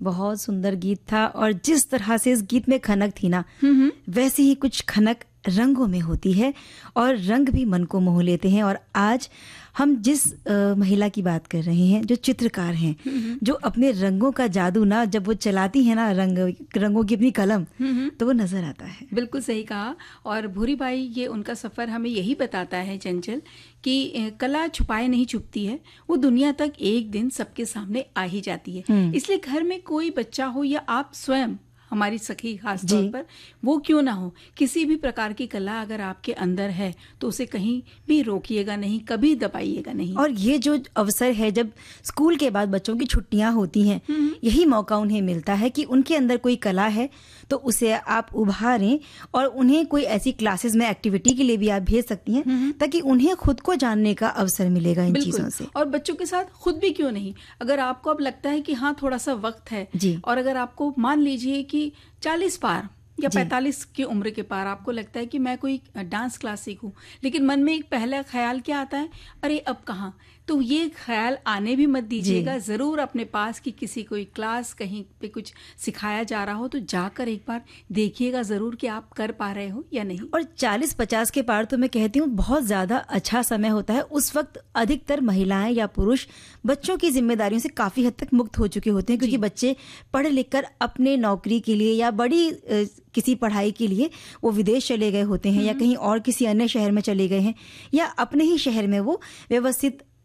बहुत सुंदर गीत था और जिस तरह से इस गीत में खनक थी ना, वैसे ही कुछ खनक रंगों में होती है और रंग भी मन को मोह लेते हैं। और आज हम जिस महिला की बात कर रहे हैं, जो चित्रकार हैं, जो अपने रंगों का जादू ना जब वो चलाती है ना, रंगों की अपनी कलम, तो वो नजर आता है। बिल्कुल सही कहा। और भूरी बाई, ये उनका सफर हमें यही बताता है चंचल कि कला छुपाए नहीं छुपती है, वो दुनिया तक एक दिन सबके सामने आ ही जाती है। इसलिए घर में कोई बच्चा हो या आप स्वयं, हमारी सखी खास तौर पर, वो क्यों ना हो, किसी भी प्रकार की कला अगर आपके अंदर है तो उसे कहीं भी रोकिएगा नहीं, कभी दबाइएगा नहीं। और ये जो अवसर है, जब स्कूल के बाद बच्चों की छुट्टियां होती हैं, यही मौका उन्हें मिलता है कि उनके अंदर कोई कला है तो उसे आप उभारें और उन्हें कोई ऐसी क्लासेस में एक्टिविटी के लिए भी आप भेज सकती हैं, ताकि उन्हें खुद को जानने का अवसर मिलेगा इन चीजों से। और बच्चों के साथ खुद भी क्यों नहीं, अगर आपको अब लगता है कि हाँ थोड़ा सा वक्त है जी, और अगर आपको मान लीजिए कि 40 पार या 45 की उम्र के पार आपको लगता है कि मैं कोई डांस क्लास सीखूं, लेकिन मन में एक पहला ख्याल क्या आता है, अरे अब कहाँ, तो ये ख्याल आने भी मत दीजिएगा। जरूर अपने पास की किसी कोई क्लास कहीं पे कुछ सिखाया जा रहा हो तो जाकर एक बार देखिएगा जरूर कि आप कर पा रहे हो या नहीं। और 40-50 के पार तो मैं कहती हूँ बहुत ज्यादा अच्छा समय होता है। उस वक्त अधिकतर महिलाएं या पुरुष बच्चों की जिम्मेदारियों से काफी हद तक मुक्त हो चुके होते हैं, क्योंकि बच्चे पढ़ लिख कर अपने नौकरी के लिए या बड़ी किसी पढ़ाई के लिए वो विदेश चले गए होते हैं, या कहीं और किसी अन्य शहर में चले गए हैं, या अपने ही शहर में वो व्यवस्थित